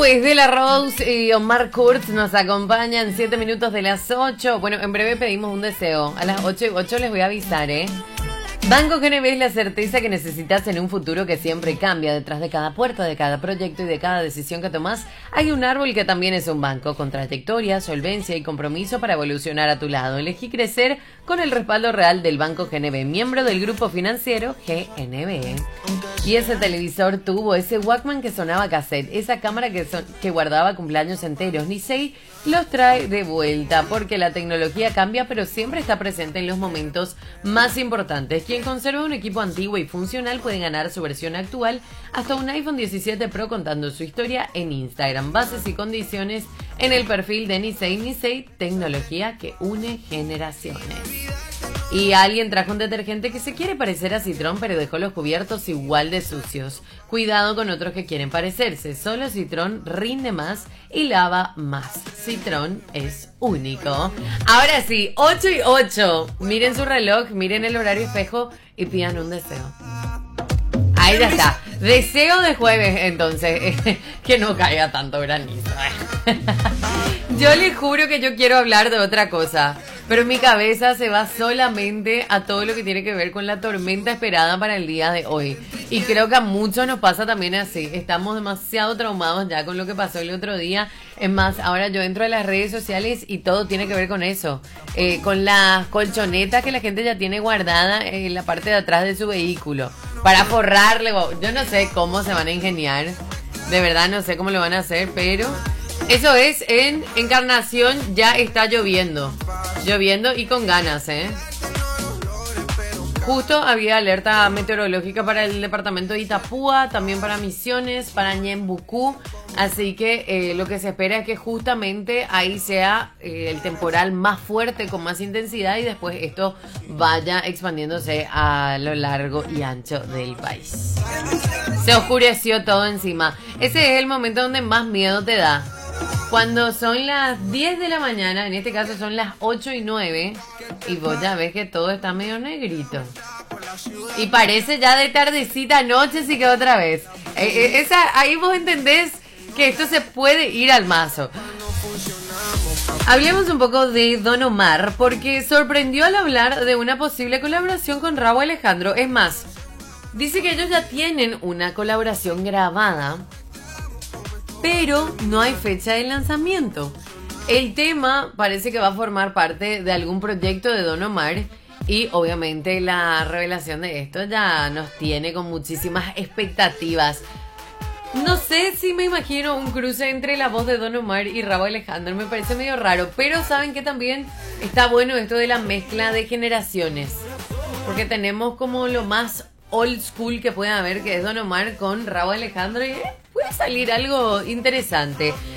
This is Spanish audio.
Después de la Rose y Omar Kurz nos acompañan 7 minutos de las 8. Bueno, en breve pedimos un deseo. A las 8:08 les voy a avisar, ¿eh? Banco GNB es la certeza que necesitas en un futuro que siempre cambia. Detrás de cada puerta, de cada proyecto y de cada decisión que tomás, hay un árbol que también es un banco, con trayectoria, solvencia y compromiso para evolucionar a tu lado. Elegí crecer con el respaldo real del Banco GNB, miembro del grupo financiero GNB. Y ese televisor tuvo, ese Walkman que sonaba cassette, esa cámara que guardaba cumpleaños enteros. Nisei los trae de vuelta, porque la tecnología cambia, pero siempre está presente en los momentos más importantes. Quien conserva un equipo antiguo y funcional puede ganar su versión actual hasta un iPhone 17 Pro, contando su historia en Instagram. Bases y condiciones en el perfil de Nisei. Nisei, tecnología que une generaciones. Y alguien trajo un detergente que se quiere parecer a Citrón, pero dejó los cubiertos igual de sucios. Cuidado con otros que quieren parecerse. Solo Citrón rinde más y lava más. Citrón es único. Ahora sí, 8:08. Miren su reloj, miren el horario espejo y pidan un deseo. Ahí ya está. Deseo de jueves, entonces. Que no caiga tanto granizo. Yo les juro que yo quiero hablar de otra cosa, pero mi cabeza se va solamente a todo lo que tiene que ver con la tormenta esperada para el día de hoy. Y creo que a muchos nos pasa también así. Estamos demasiado traumados ya con lo que pasó el otro día. Es más, ahora yo entro a las redes sociales y todo tiene que ver con eso. Con las colchonetas que la gente ya tiene guardada en la parte de atrás de su vehículo. Para forrarle. Yo no sé cómo se van a ingeniar. De verdad no sé cómo lo van a hacer, pero... Eso es, en Encarnación ya está lloviendo. Lloviendo y con ganas, ¿eh? Justo había alerta meteorológica para el departamento de Itapúa, también para Misiones, para Ñembucú. Así que lo que se espera es que justamente ahí sea el temporal más fuerte, con más intensidad, y después esto vaya expandiéndose a lo largo y ancho del país. Se oscureció todo encima. Ese es el momento donde más miedo te da. Cuando son las 10 de la mañana, en este caso son las 8:09, y vos ya ves que todo está medio negrito. Y parece ya de tardecita, noche, sí que otra vez. Ahí vos entendés que esto se puede ir al mazo. Hablemos un poco de Don Omar, porque sorprendió al hablar de una posible colaboración con Rauw Alejandro. Es más, dice que ellos ya tienen una colaboración grabada, pero no hay fecha de lanzamiento. El tema parece que va a formar parte de algún proyecto de Don Omar, y obviamente la revelación de esto ya nos tiene con muchísimas expectativas. No sé si me imagino un cruce entre la voz de Don Omar y Rauw Alejandro, me parece medio raro, pero saben que también está bueno esto de la mezcla de generaciones, porque tenemos como lo más old school que puede haber, que es Don Omar con Rauw Alejandro, y puede salir algo interesante.